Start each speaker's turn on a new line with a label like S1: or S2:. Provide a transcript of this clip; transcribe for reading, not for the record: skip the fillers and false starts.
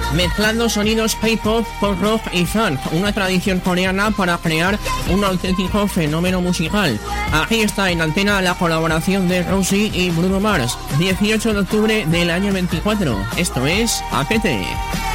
S1: mezclando sonidos K-pop, pop rock y funk, una tradición coreana para crear un auténtico fenómeno musical. Aquí está en antena la colaboración de Rosie y Bruno Mars, 18 de octubre del año 24. Esto es APT.